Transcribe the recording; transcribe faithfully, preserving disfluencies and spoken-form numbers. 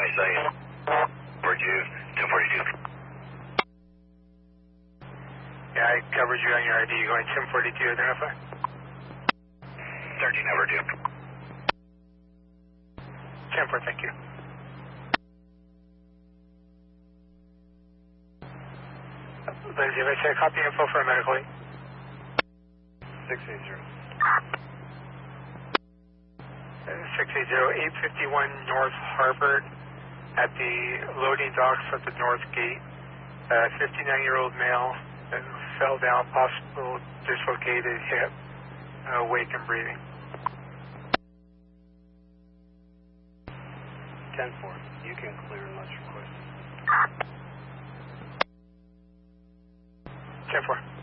second. forty-two, ten forty-two. Yeah, I covered you on your I D. Going ten forty-two, identify. thirteen over two. ten four, thank you. Lindsay, if I say copy info for a medical aid. six eight zero. six eight zero, eight fifty-one North Harvard at the loading docks at the north gate. Uh, fifty-nine-year-old male and fell down, possible dislocated hip, uh, wake and breathing. ten four, you can clear unless requested. ten four.